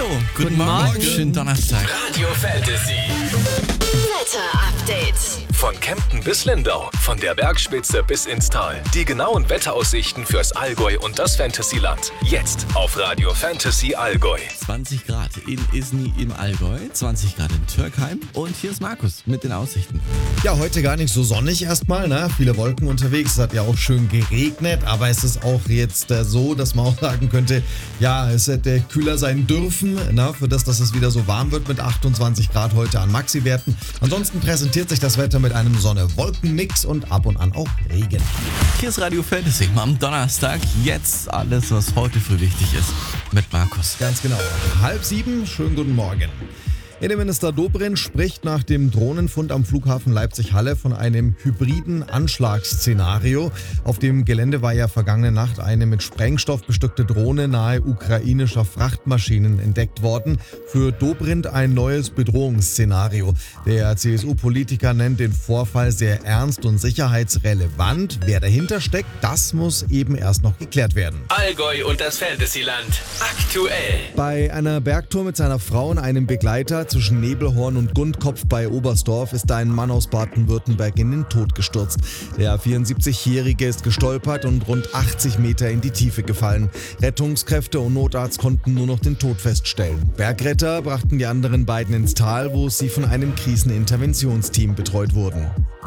Guten Morgen. Schönen Donnerstag. Radio Fantasy. Wetter Update. Von Kempten bis Lindau, von der Bergspitze bis ins Tal. Die genauen Wetteraussichten fürs Allgäu und das Fantasyland. Jetzt auf Radio Fantasy Allgäu. 20 Grad in Isny im Allgäu, 20 Grad in Türkheim und hier ist Markus mit den Aussichten. Ja, heute gar nicht so sonnig erstmal, ne? Viele Wolken unterwegs, es hat ja auch schön geregnet, aber es ist auch jetzt so, dass man auch sagen könnte, ja, es hätte kühler sein dürfen, ne? Für das, dass es wieder so warm wird mit 28 Grad heute an Maxi-Werten. Ansonsten präsentiert sich das Wetter mit einem Sonne-Wolken-Mix und ab und an auch Regen. Hier ist Radio Fantasy am Donnerstag. Jetzt alles, was heute früh wichtig ist mit Markus. Ganz genau. 6:30, schönen guten Morgen. Innenminister Dobrindt spricht nach dem Drohnenfund am Flughafen Leipzig-Halle von einem hybriden Anschlagsszenario. Auf dem Gelände war ja vergangene Nacht eine mit Sprengstoff bestückte Drohne nahe ukrainischer Frachtmaschinen entdeckt worden. Für Dobrindt ein neues Bedrohungsszenario. Der CSU-Politiker nennt den Vorfall sehr ernst und sicherheitsrelevant. Wer dahinter steckt, das muss eben erst noch geklärt werden. Allgäu und das Fantasyland. Aktuell. Bei einer Bergtour mit seiner Frau und einem Begleiter zwischen Nebelhorn und Gundkopf bei Oberstdorf ist ein Mann aus Baden-Württemberg in den Tod gestürzt. Der 74-Jährige ist gestolpert und rund 80 Meter in die Tiefe gefallen. Rettungskräfte und Notarzt konnten nur noch den Tod feststellen. Bergretter brachten die anderen beiden ins Tal, wo sie von einem Kriseninterventionsteam betreut wurden.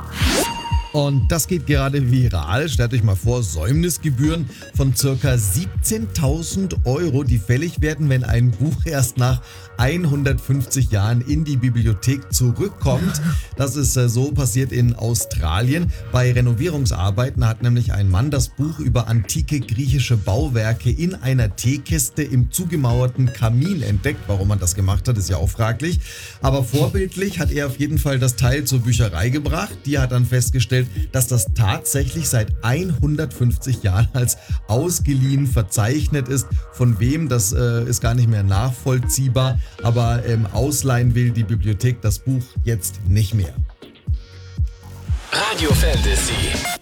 Und das geht gerade viral. Stellt euch mal vor, Säumnisgebühren von ca. 17.000 €, die fällig werden, wenn ein Buch erst nach 150 Jahren in die Bibliothek zurückkommt. Das ist so passiert in Australien. Bei Renovierungsarbeiten hat nämlich ein Mann das Buch über antike griechische Bauwerke in einer Teekiste im zugemauerten Kamin entdeckt. Warum man das gemacht hat, ist ja auch fraglich. Aber vorbildlich hat er auf jeden Fall das Teil zur Bücherei gebracht. Die hat dann festgestellt, dass das tatsächlich seit 150 Jahren als ausgeliehen verzeichnet ist. Von wem, das ist gar nicht mehr nachvollziehbar, aber ausleihen will die Bibliothek das Buch jetzt nicht mehr. Radio Fantasy.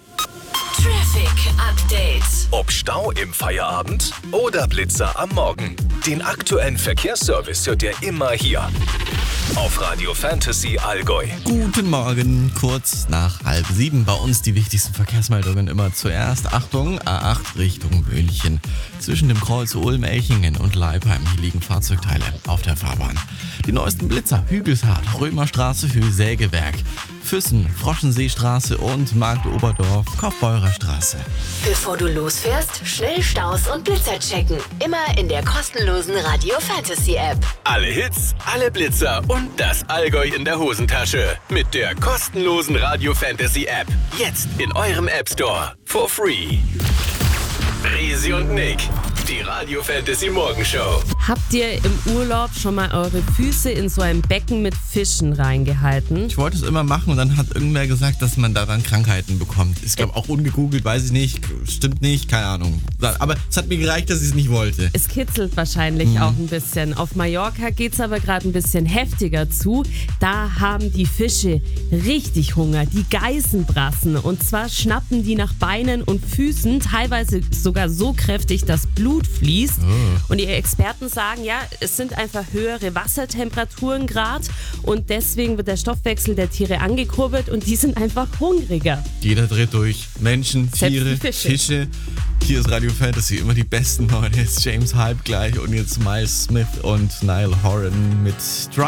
Traffic Update. Ob Stau im Feierabend oder Blitzer am Morgen. Den aktuellen Verkehrsservice hört ihr immer hier. Auf Radio Fantasy Allgäu. Guten Morgen, kurz nach 6:30 bei uns die wichtigsten Verkehrsmeldungen immer zuerst. Achtung, A8 Richtung München. Zwischen dem Kreuz Ulm-Elchingen und Leipheim hier liegen Fahrzeugteile auf der Fahrbahn. Die neuesten Blitzer, Hügelshart, Römerstraße für Sägewerk, Füssen, Froschenseestraße und Marktoberdorf, Kaufbeurer Straße. Bevor du losfährst, schnell Staus und Blitzer checken. Immer in der kostenlosen Radio Fantasy App. Alle Hits, alle Blitzer und das Allgäu in der Hosentasche. Mit der kostenlosen Radio Fantasy App. Jetzt in eurem App Store. For free. Resi und Nick. Die Radio Fantasy Morgenshow. Habt ihr im Urlaub schon mal eure Füße in so ein Becken mit Fischen reingehalten? Ich wollte es immer machen und dann hat irgendwer gesagt, dass man daran Krankheiten bekommt. Ich glaube auch ungegoogelt, weiß ich nicht, stimmt nicht, keine Ahnung. Aber es hat mir gereicht, dass ich es nicht wollte. Es kitzelt wahrscheinlich auch ein bisschen. Auf Mallorca geht es aber gerade ein bisschen heftiger zu. Da haben die Fische richtig Hunger, die Geißenbrassen. Und zwar schnappen die nach Beinen und Füßen, teilweise sogar so kräftig, dass Blut fließt. Und die Experten sagen, ja, es sind einfach höhere Wassertemperaturen gerade und deswegen wird der Stoffwechsel der Tiere angekurbelt und die sind einfach hungriger. Jeder dreht durch. Menschen, Tiere, Fische. Hier ist Radio Fantasy, immer die besten Leute. Jetzt James Hype gleich und jetzt Miles Smith und Niall Horan mit Drive.